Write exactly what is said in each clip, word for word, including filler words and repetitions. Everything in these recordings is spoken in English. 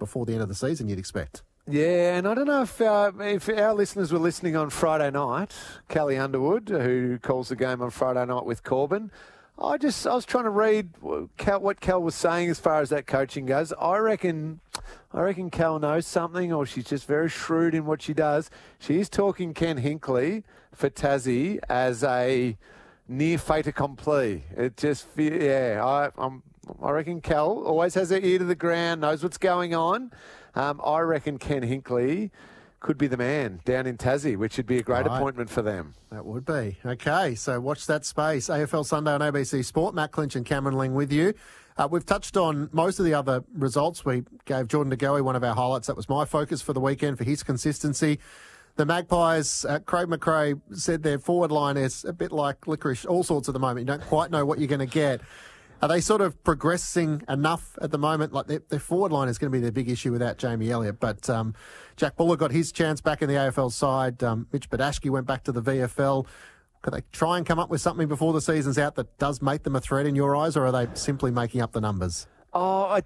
before the end of the season, you'd expect. Yeah, and I don't know if uh, if our listeners were listening on Friday night, Callie Underwood, who calls the game on Friday night with Corbin, I just I was trying to read Cal, what Cal was saying as far as that coaching goes. I reckon, I reckon Cal knows something, or she's just very shrewd in what she does. She is talking Ken Hinkley for Tassie as a near fait accompli. It just, yeah, I I'm, I reckon Cal always has her ear to the ground, knows what's going on. Um, I reckon Ken Hinkley could be the man down in Tassie, which would be a great right. appointment for them. That would be. Okay, so watch that space. A F L Sunday on A B C Sport. Matt Clinch and Cameron Ling with you. Uh, we've touched on most of the other results. We gave Jordan De Goey one of our highlights. That was my focus for the weekend for his consistency. The Magpies, uh, Craig McRae said their forward line is a bit like licorice, all sorts at the moment. You don't quite know what you're going to get. Are they sort of progressing enough at the moment? Like their, their forward line is going to be their big issue without Jamie Elliott. But um, Jack Buller got his chance back in the A F L side. Um, Mitch Badashki went back to the V F L. Could they try and come up with something before the season's out that does make them a threat in your eyes, or are they simply making up the numbers? Oh, I,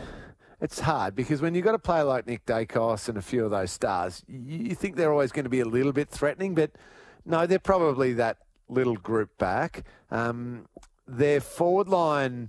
it's hard because when you've got a player like Nick Dacos and a few of those stars, you, you think they're always going to be a little bit threatening. But no, they're probably that little group back. Um Their forward line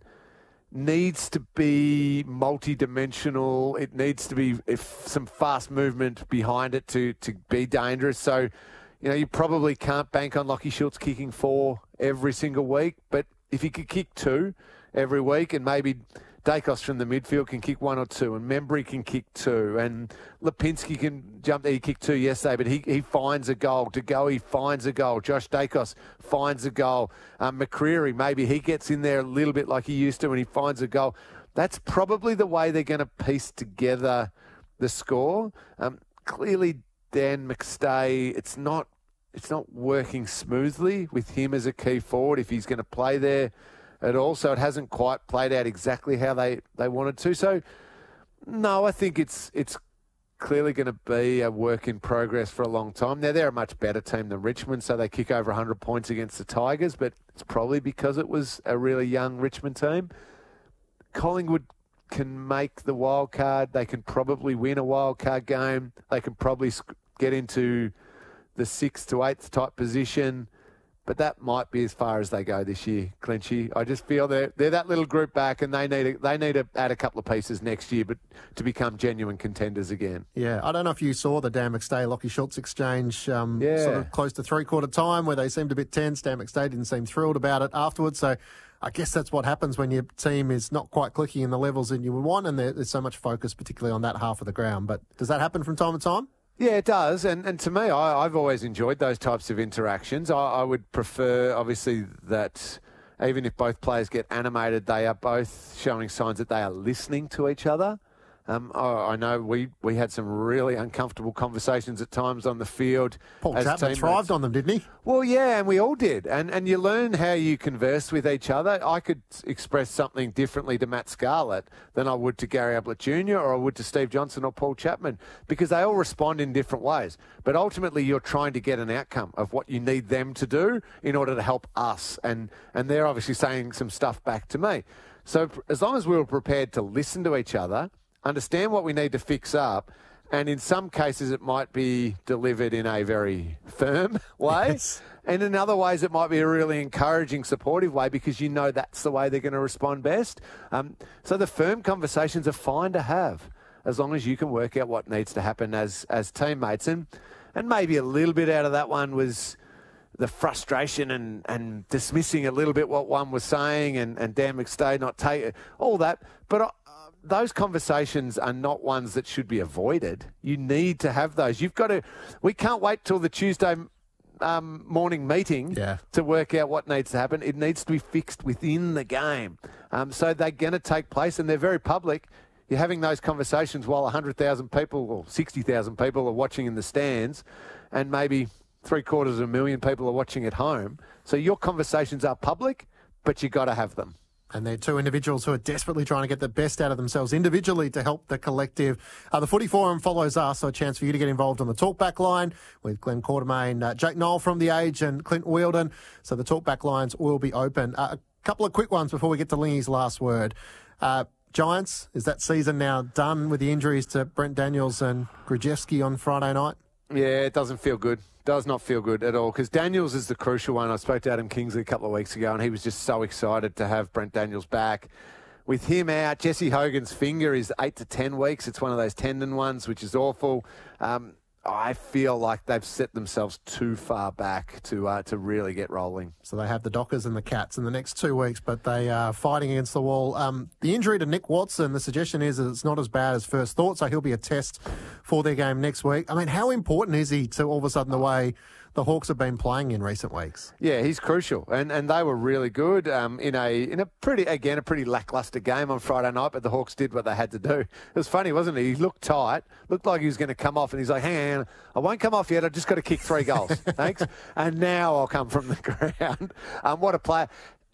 needs to be multi-dimensional. It needs to be if some fast movement behind it to, to be dangerous. So, you know, you probably can't bank on Lockie Schultz kicking four every single week. But if he could kick two every week and maybe Dacos from the midfield can kick one or two, and Membry can kick two, and Lipinski can jump. He kicked two yesterday, but he, he finds a goal. De Goey finds a goal. Josh Dacos finds a goal. Um, McCreary, maybe he gets in there a little bit like he used to, and he finds a goal. That's probably the way they're going to piece together the score. Um, clearly, Dan McStay, it's not it's not working smoothly with him as a key forward if he's going to play there at all, so it hasn't quite played out exactly how they, they wanted to. So, no, I think it's it's clearly going to be a work in progress for a long time. Now, they're a much better team than Richmond, so they kick over one hundred points against the Tigers, but it's probably because it was a really young Richmond team. Collingwood can make the wild card. They can probably win a wild card game. They can probably get into the sixth to eighth type position. But that might be as far as they go this year, Clinchy. I just feel they're, they're that little group back, and they need to, they need to add a couple of pieces next year but to become genuine contenders again. Yeah, I don't know if you saw the Dan McStay, Lockie Schultz exchange um, yeah. sort of close to three-quarter time where they seemed a bit tense. Dan McStay didn't seem thrilled about it afterwards. So I guess that's what happens when your team is not quite clicking in the levels that you would want, and there, there's so much focus, particularly on that half of the ground. But does that happen from time to time? Yeah, it does. And and to me, I, I've always enjoyed those types of interactions. I, I would prefer, obviously, that even if both players get animated, they are both showing signs that they are listening to each other. Um, I, I know we, we had some really uncomfortable conversations at times on the field. Paul Chapman thrived on them, didn't he? Well, yeah, and we all did. And and you learn how you converse with each other. I could express something differently to Matt Scarlett than I would to Gary Ablett Junior or I would to Steve Johnson or Paul Chapman, because they all respond in different ways. But ultimately, you're trying to get an outcome of what you need them to do in order to help us. And, and they're obviously saying some stuff back to me. So as long as we were prepared to listen to each other, understand what we need to fix up, and in some cases it might be delivered in a very firm way, yes. And in other ways it might be a really encouraging, supportive way because you know that's the way they're going to respond best. Um, so the firm conversations are fine to have as long as you can work out what needs to happen as as teammates. And, and maybe a little bit out of that one was the frustration and, and dismissing a little bit what one was saying, and, and Dan McStay not taking all that. But I, those conversations are not ones that should be avoided. You need to have those. You've got to. We can't wait till the Tuesday um, morning meeting yeah. to work out what needs to happen. It needs to be fixed within the game. Um, so they're going to take place, and they're very public. You're having those conversations while one hundred thousand people or sixty thousand people are watching in the stands, and maybe three quarters of a million people are watching at home. So your conversations are public, but you got to have them. And they're two individuals who are desperately trying to get the best out of themselves individually to help the collective. Uh, the Footy Forum follows us, so a chance for you to get involved on the Talkback line with Glenn Quartermain, uh, Jake Knoll from The Age and Clint Wheeldon. So the Talkback lines will be open. Uh, a couple of quick ones before we get to Lingy's last word. Uh, Giants, is that season now done with the injuries to Brent Daniels and Grajewski on Friday night? Yeah, it doesn't feel good. Does not feel good at all, because Daniels is the crucial one. I spoke to Adam Kingsley a couple of weeks ago, and he was just so excited to have Brent Daniels back. With him out, Jesse Hogan's finger is eight to ten weeks. It's one of those tendon ones, which is awful. Um, I feel like they've set themselves too far back to uh, to really get rolling. So they have the Dockers and the Cats in the next two weeks, but they are fighting against the wall. Um, the injury to Nick Watson, the suggestion is that it's not as bad as first thought, so he'll be a test for their game next week. I mean, how important is he to all of a sudden the way the Hawks have been playing in recent weeks? Yeah, he's crucial, and and they were really good um, in a in a pretty again a pretty lackluster game on Friday night. But the Hawks did what they had to do. It was funny, wasn't it? He looked tight, looked like he was going to come off, and he's like, "Hang on, I won't come off yet. I've just got to kick three goals, thanks, and now I'll come from the ground." Um, what a player!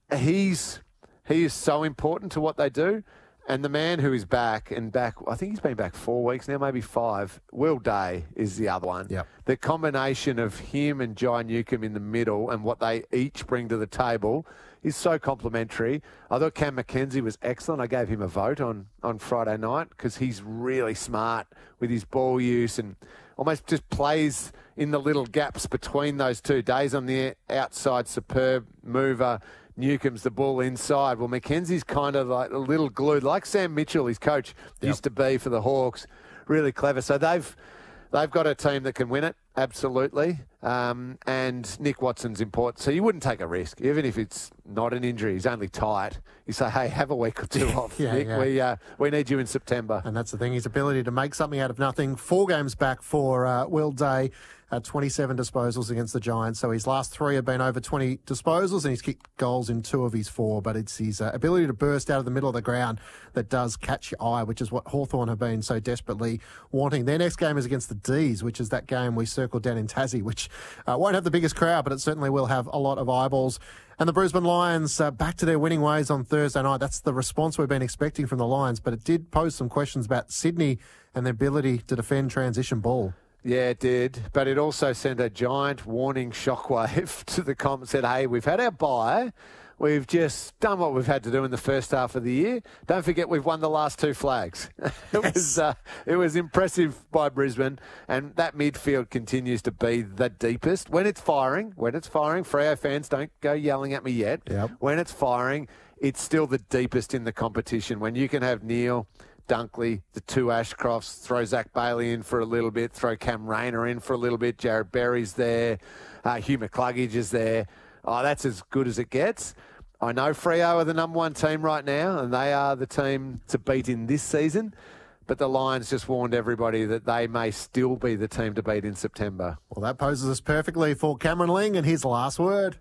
He's he is so important to what they do. And the man who is back, and back, I think he's been back four weeks now, maybe five. Will Day is the other one. Yep. The combination of him and Jai Newcomb in the middle and what they each bring to the table is so complimentary. I thought Cam Mackenzie was excellent. I gave him a vote on, on Friday night because he's really smart with his ball use and almost just plays in the little gaps between those two. Days on the outside, superb mover. Newcomb's the bull inside. Well, Mackenzie's kind of like a little glued, like Sam Mitchell, his coach, yep. used to be for the Hawks. Really clever. So they've they've got a team that can win it, absolutely. Um, and Nick Watson's important. So you wouldn't take a risk, even if it's not an injury. He's only tight. You say, hey, have a week or two off, yeah, Nick. Yeah. We uh, we need you in September. And that's the thing, his ability to make something out of nothing. Four games back for uh, Will Day. Uh, twenty-seven disposals against the Giants. So his last three have been over twenty disposals, and he's kicked goals in two of his four. But it's his uh, ability to burst out of the middle of the ground that does catch your eye, which is what Hawthorn have been so desperately wanting. Their next game is against the D's, which is that game we circled down in Tassie, which uh, won't have the biggest crowd, but it certainly will have a lot of eyeballs. And the Brisbane Lions uh, back to their winning ways on Thursday night. That's the response we've been expecting from the Lions, but it did pose some questions about Sydney and their ability to defend transition ball. Yeah, it did. But it also sent a giant warning shockwave to the comp and said, hey, we've had our bye. We've just done what we've had to do in the first half of the year. Don't forget we've won the last two flags. it, yes. was, uh, it was impressive by Brisbane, and that midfield continues to be the deepest. When it's firing, when it's firing, Freo fans, don't go yelling at me yet. Yep. When it's firing, it's still the deepest in the competition. When you can have Neil, Dunkley, the two Ashcrofts, throw Zach Bailey in for a little bit, throw Cam Rayner in for a little bit, Jared Berry's there, uh, Hugh McCluggage is there. Oh, that's as good as it gets. I know Freo are the number one team right now, and they are the team to beat in this season, but the Lions just warned everybody that they may still be the team to beat in September. Well, that poses us perfectly for Cameron Ling and his last word.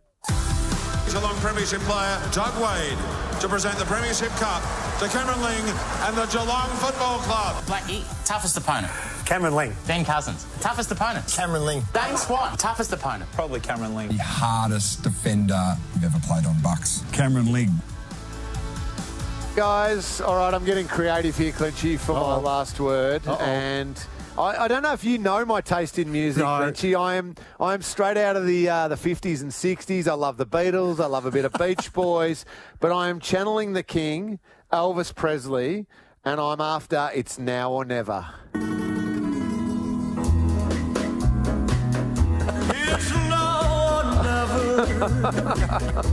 Geelong Premiership player Doug Wade to present the Premiership Cup to Cameron Ling and the Geelong Football Club. Blackie, toughest opponent. Cameron Ling. Ben Cousins, toughest opponent. Cameron Ling. Dane Swan, toughest opponent. Probably Cameron Ling. The hardest defender you've ever played on Bucks. Cameron Ling. Guys, all right, I'm getting creative here, Clinchy, for Uh-oh. my last word. Uh-oh. And I, I don't know if you know my taste in music, no. Clinchy. I am I am straight out of the uh, the fifties and sixties. I love the Beatles. I love a bit of Beach Boys. But I am channeling the king, Elvis Presley, and I'm after It's Now or Never. It's now or never.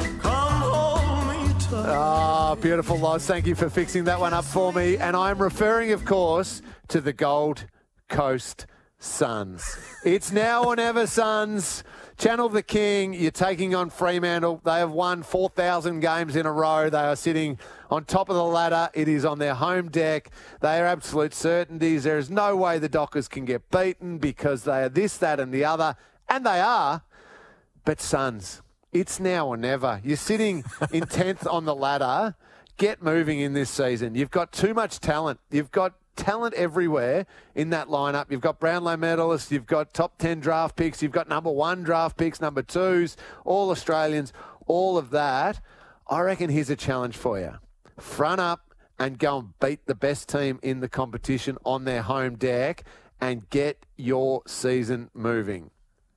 Ah, oh, beautiful, Loz. Thank you for fixing that one up for me. And I'm referring, of course, to the Gold Coast Suns. It's now or never, Suns. Channel the King. You're taking on Fremantle. They have won four thousand games in a row. They are sitting on top of the ladder. It is on their home deck. They are absolute certainties. There is no way the Dockers can get beaten because they are this, that, and the other. And they are. But Suns, it's now or never. You're sitting in tenth on the ladder. Get moving in this season. You've got too much talent. You've got talent everywhere in that lineup. You've got Brownlow medalists. You've got top ten draft picks. You've got number one draft picks, number twos, all Australians, all of that. I reckon here's a challenge for you. Front up and go and beat the best team in the competition on their home deck and get your season moving.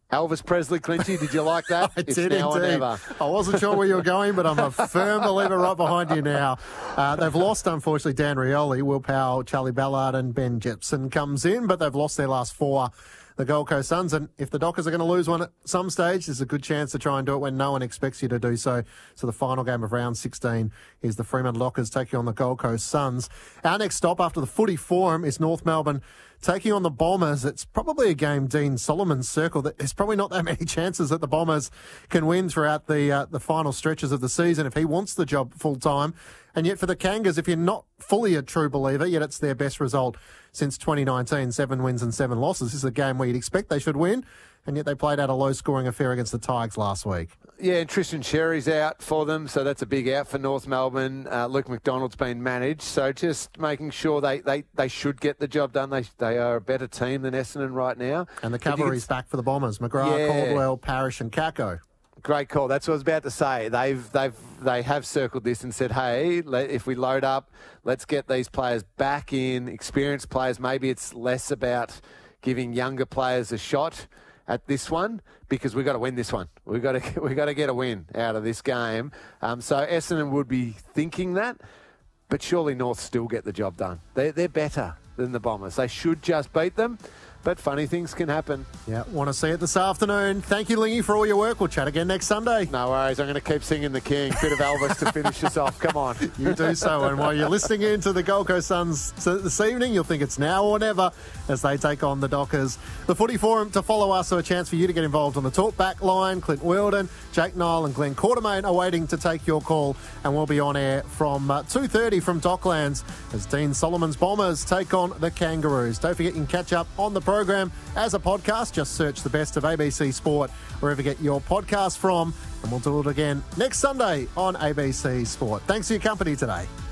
Elvis Presley, Clinchy, did you like that? I It's did now or indeed. never. I wasn't sure where you were going, but I'm a firm believer right behind you now. Uh, they've lost, unfortunately, Dan Rioli, Will Powell, Charlie Ballard and Ben Jepson comes in, but they've lost their last four, the Gold Coast Suns. And if the Dockers are going to lose one at some stage, there's a good chance to try and do it when no one expects you to do so. So the final game of round sixteen is the Fremantle Dockers taking on the Gold Coast Suns. Our next stop after the footy forum is North Melbourne taking on the Bombers. It's probably a game Dean Solomon's circled. There's probably not that many chances that the Bombers can win throughout the uh, the final stretches of the season if he wants the job full time. And yet for the Kangas, if you're not fully a true believer, yet it's their best result since twenty nineteen, seven wins and seven losses. This is a game where you'd expect they should win, and yet they played out a low-scoring affair against the Tigers last week. Yeah, and Tristan Sherry's out for them, so that's a big out for North Melbourne. Uh, Luke McDonald's been managed, so just making sure they, they, they should get the job done. They they are a better team than Essendon right now. And the cavalry's back for the Bombers. McGrath, Yeah. Caldwell, Parrish and Kako. Great call. That's what I was about to say. They've they've they have circled this and said, hey, let, if we load up, let's get these players back in, experienced players. Maybe it's less about giving younger players a shot at this one because we've got to win this one. We've got to we got to get a win out of this game. Um, so Essendon would be thinking that, but surely North still get the job done. They they're better than the Bombers. They should just beat them. But funny things can happen. Yeah, want to see it this afternoon. Thank you, Lingy, for all your work. We'll chat again next Sunday. No worries. I'm going to keep singing The King. Bit of Elvis to finish us off. Come on. You do so. And while you're listening in to the Gold Coast Suns this evening, you'll think it's now or never as they take on the Dockers. The Footy Forum to follow us, so a chance for you to get involved on the talk back line. Clint Wilden, Jake Nile and Glenn Quartermain are waiting to take your call, and we'll be on air from uh, two thirty from Docklands as Dean Solomon's Bombers take on the Kangaroos. Don't forget you can catch up on the program as a podcast. Just search the best of A B C Sport wherever you get your podcast from, and we'll do it again next Sunday on A B C Sport. Thanks for your company today.